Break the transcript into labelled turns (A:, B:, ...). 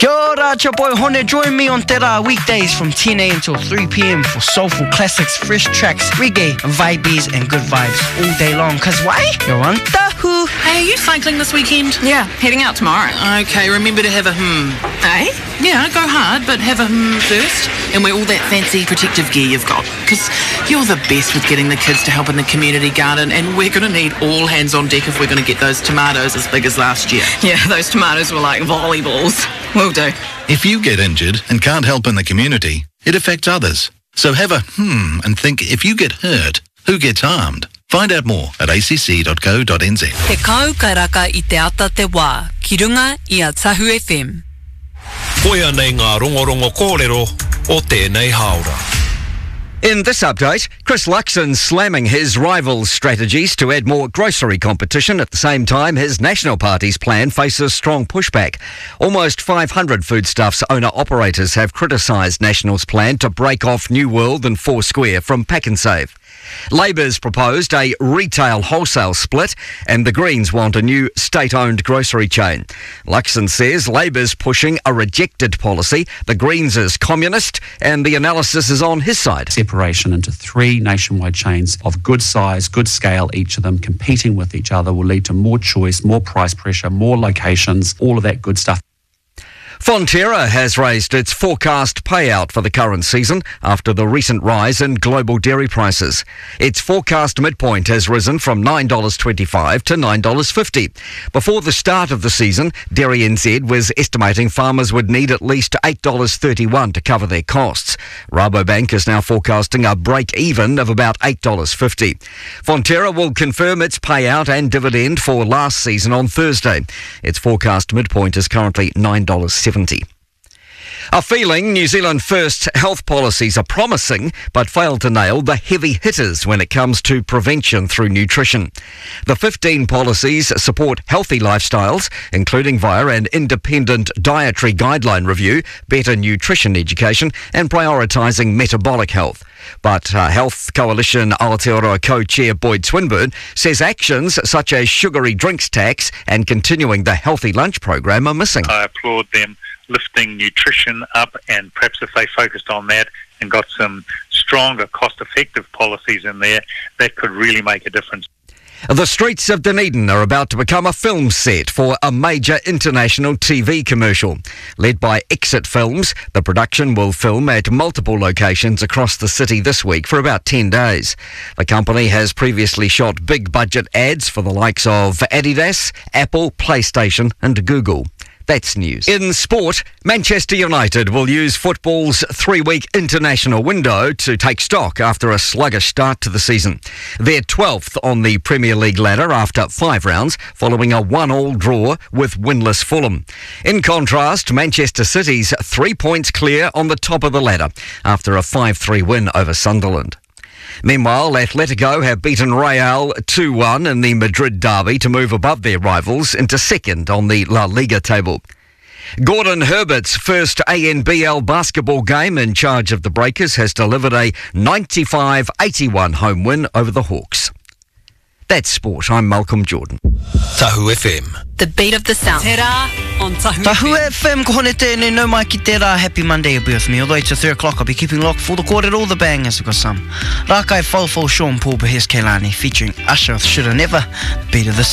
A: Kia ora, it's your boy Hone. Join me on Te Rā weekdays from 10 a.m. until 3 p.m. for soulful classics, fresh tracks, reggae, vibes and good vibes all day long. Cause why? You're on Tahu.
B: Hey, are you cycling this weekend?
C: Yeah, heading out tomorrow.
B: Okay, remember to have a
C: Eh?
B: Yeah, go hard, but have a first. And wear all that fancy protective gear you've got. Because you're the best with getting the kids to help in the community garden, and we're going to need all hands on deck if we're going to get those tomatoes as big as last year.
C: Yeah, those tomatoes were like volleyballs. Will do.
D: If you get injured and can't help in the community, it affects others. So have a and think, if you get hurt, who gets harmed? Find out more at acc.co.nz.
E: Te kau kairaka I te ata te wā, ki runga I a Tahu FM.
F: Koia nei ngā rongorongo kōrero o tēnei haora.
G: In this update, Chris Luxon slamming his rivals' strategies to add more grocery competition. At the same time, his National Party's plan faces strong pushback. Almost 500 foodstuffs owner-operators have criticised National's plan to break off New World and Foursquare from Pack and Save. Labor's proposed a retail-wholesale split, and the Greens want a new state-owned grocery chain. Luxon says Labor's pushing a rejected policy, the Greens is communist, and the analysis is on his side.
H: Separation into 3 nationwide chains of good size, good scale, each of them competing with each other will lead to more choice, more price pressure, more locations, all of that good stuff.
G: Fonterra has raised its forecast payout for the current season after the recent rise in global dairy prices. Its forecast midpoint has risen from $9.25 to $9.50. Before the start of the season, Dairy NZ was estimating farmers would need at least $8.31 to cover their costs. Rabobank is now forecasting a break-even of about $8.50. Fonterra will confirm its payout and dividend for last season on Thursday. Its forecast midpoint is currently $9.70. A feeling New Zealand First's health policies are promising, but fail to nail the heavy hitters when it comes to prevention through nutrition. The 15 policies support healthy lifestyles, including via an independent dietary guideline review, better nutrition education, and prioritising metabolic health. But Health Coalition Aotearoa co-chair Boyd Swinburne says actions such as sugary drinks tax and continuing the healthy lunch program are missing.
I: I applaud them lifting nutrition up, and perhaps if they focused on that and got some stronger cost-effective policies in there, that could really make a difference.
G: The streets of Dunedin are about to become a film set for a major international TV commercial. Led by Exit Films, the production will film at multiple locations across the city this week for about 10 days. The company has previously shot big budget ads for the likes of Adidas, Apple, PlayStation and Google. That's news. In sport, Manchester United will use football's 3-week international window to take stock after a sluggish start to the season. They're 12th on the Premier League ladder after 5 rounds, following a 1-1 draw with winless Fulham. In contrast, Manchester City's 3 points clear on the top of the ladder after a 5-3 win over Sunderland. Meanwhile, Atletico have beaten Real 2-1 in the Madrid derby to move above their rivals into second on the La Liga table. Gordon Herbert's first ANBL basketball game in charge of the Breakers has delivered a 95-81 home win over the Hawks. That's sport. I'm Malcolm Jordan.
F: Tahu FM.
E: The beat of the sound. Te rā on Tahu
A: Tahu FM, ko hone tēnei nau mai ki te rā. Happy Monday, you'll be with me all the way to 3 o'clock. I'll be keeping locked for the quarter, all the bangers. We've got some Rakai Fofo, Sean Paul, Behes Keilani, featuring Usher with Shoulda Never, beat of the